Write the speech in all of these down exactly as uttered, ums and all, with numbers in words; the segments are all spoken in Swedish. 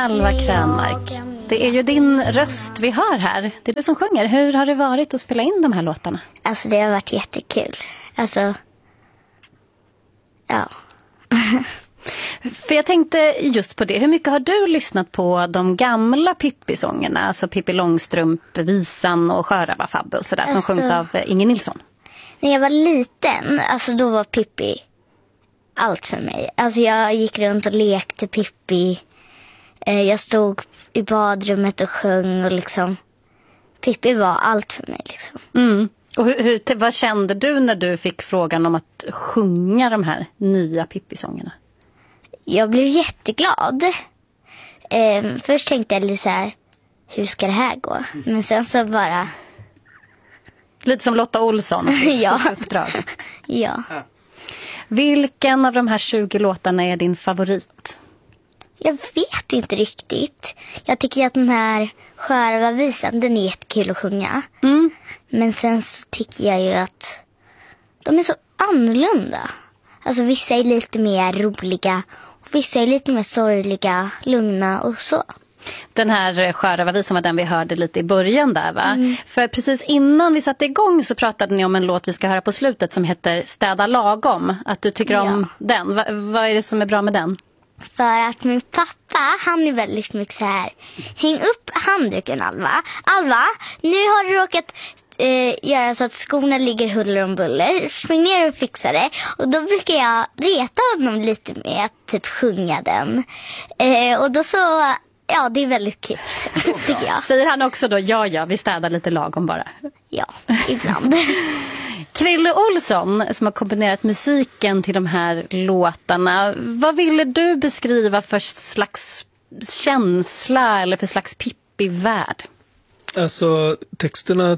Alva Krönmark. Det är ju din röst vi hör här. Det är du som sjunger. Hur har det varit att spela in de här låtarna? Alltså det har varit jättekul. Alltså, ja. För jag tänkte just på det. Hur mycket har du lyssnat på de gamla Pippi-sångerna? Alltså Pippi Långstrump, Visan och Sjörövarfabbe och sådär alltså, som sjungs av Inger Nilsson. När jag var liten, alltså då var Pippi allt för mig. Alltså jag gick runt och lekte Pippi. Jag stod i badrummet och sjöng och liksom Pippi var allt för mig liksom. Mm. Och hur, hur, vad kände du när du fick frågan om att sjunga de här nya Pippi-sångerna? Jag blev jätteglad. Eh, först tänkte jag lite så här, hur ska det här gå? Men sen så bara... Lite som Lotta Olsson. Ja. Uppdrag. Ja. Vilken av de här tjugo låtarna är din favorit? Jag vet inte riktigt. Jag tycker att den här Sjörövarvisan, den är jättekul att sjunga. Mm. Men sen så tycker jag ju att de är så annorlunda. Alltså vissa är lite mer roliga och vissa är lite mer sorgliga, lugna och så. Den här Sjörövarvisan var den vi hörde lite i början där va? Mm. För precis innan vi satte igång så pratade ni om en låt vi ska höra på slutet som heter Städa lagom. Att du tycker ja. om den. Va, vad är det som är bra med den? För att min pappa, han är väldigt mycket så här. Häng upp handduken Alva. Alva, nu har du råkat eh, göra så att skorna ligger huller om buller. Spring ner och fixa det. Och då brukar jag reta honom lite med att typ sjunga den. Eh, och då så... Ja, det är väldigt kul, tycker jag. Säger han också då, ja, ja, vi städar lite lagom bara. Ja, ibland. Krille Olsson, som har kombinerat musiken till de här låtarna. Vad ville du beskriva för slags känsla eller för slags Pippi-värld? Alltså, texterna,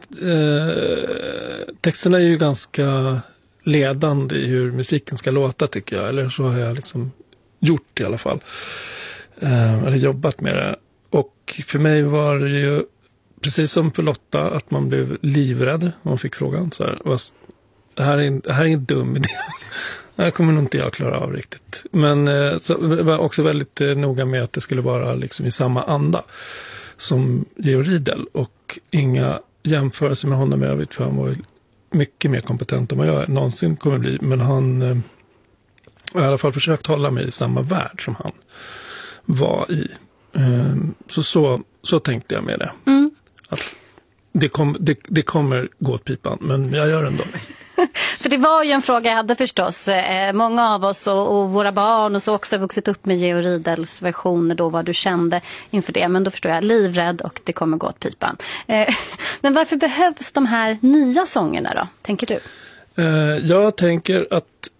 eh, texterna är ju ganska ledande i hur musiken ska låta, tycker jag. Eller så har jag liksom gjort i alla fall. Eller jobbat med det. Och för mig var det ju precis som för Lotta att man blev livrädd när man fick frågan. Så här, det här är en, det här är en dum idé. Det här kommer nog inte jag klara av riktigt. Men så var också väldigt noga med att det skulle vara liksom i samma anda som Georg Riedel. Och inga jämförelser med honom i övrigt, för han var mycket mer kompetent än vad jag någonsin kommer bli. Men han har i alla fall försökt hålla mig i samma värld som han var i. Så, så, så tänkte jag med det. Mm. Att det, kom, det, det kommer gå åt pipan, men jag gör det ändå. För det var ju en fråga jag hade förstås. Många av oss och, och våra barn och så också vuxit upp med Georg Riedels versioner då, vad du kände inför det. Men då förstår jag, livrädd och det kommer gå åt pipan. Men varför behövs de här nya sångerna då, tänker du? Jag tänker att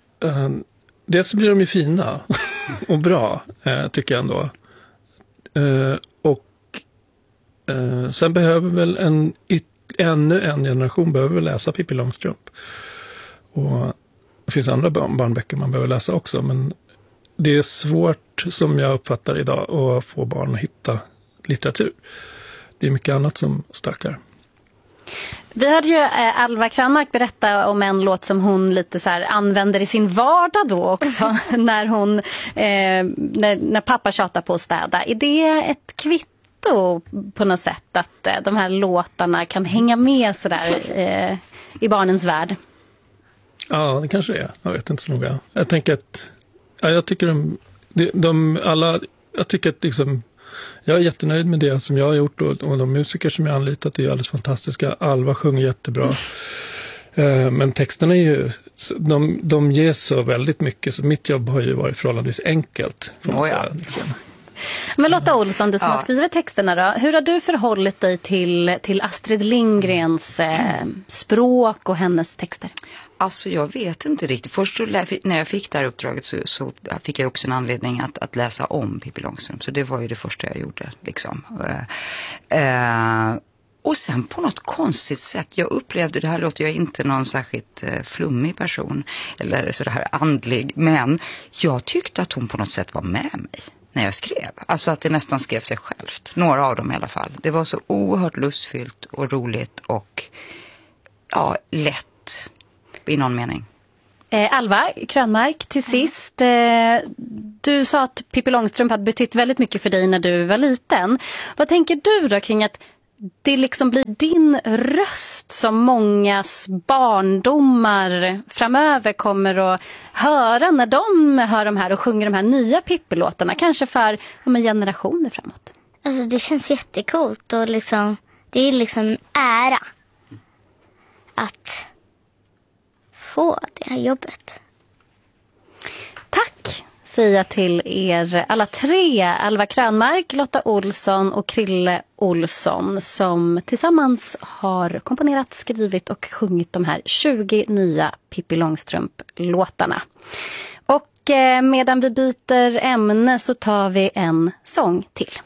dels blir de ju fina och bra, eh, tycker jag ändå. Eh, och eh, sen behöver väl en yt, ännu en generation behöver väl läsa Pippi Långstrump. Och det finns andra barn, barnböcker man behöver läsa också, men det är svårt, som jag uppfattar idag, att få barn att hitta litteratur. Det är mycket annat som stackar. Vi hörde ju eh, Alva Krönmark berätta om en låt som hon lite så här använder i sin vardag då också. när hon eh, när, när pappa tjatar på att städa. Är det ett kvitto på något sätt att eh, de här låtarna kan hänga med så där eh, i barnens värld? Ja, det kanske det är. Jag vet inte så noga. Jag tänker att ja, jag tycker de, de, de alla jag tycker att liksom jag är jättenöjd med det som jag har gjort och, och de musiker som jag har anlitat är alldeles fantastiska. Alva sjunger jättebra. Eh, men texterna är ju, de, de ger så väldigt mycket, så mitt jobb har ju varit förhållandevis enkelt. Får man oh, säga, ja. liksom. Men Lotta Olsson, du som ja. har skrivit texterna då, hur har du förhållit dig till, till Astrid Lindgrens eh, språk och hennes texter? Alltså jag vet inte riktigt. Först så, när jag fick det här uppdraget så, så fick jag också en anledning att, att läsa om Pippi Långstrump. Så det var ju det första jag gjorde. Liksom. Eh, och sen på något konstigt sätt, jag upplevde, det här låter jag inte någon särskilt eh, flummig person eller så här andlig, men jag tyckte att hon på något sätt var med mig när jag skrev. Alltså att det nästan skrev sig självt. Några av dem i alla fall. Det var så oerhört lustfyllt och roligt och ja, lätt i någon mening. Eh, Alva Krönmark, till sist. Eh, du sa att Pippi Långstrump hade betytt väldigt mycket för dig när du var liten. Vad tänker du då kring att det liksom blir din röst som mångas barndomar framöver kommer att höra när de hör de här och sjunger de här nya Pippi-låtarna, kanske för ja, generationer framåt? Alltså det känns jättecoolt och liksom, det är liksom en ära att få det här jobbet. Tack säger jag till er alla tre, Alva Krönmark, Lotta Olsson och Krille Olsson, som tillsammans har komponerat, skrivit och sjungit de här tjugo nya Pippi Långstrump-låtarna. Och medan vi byter ämne så tar vi en sång till.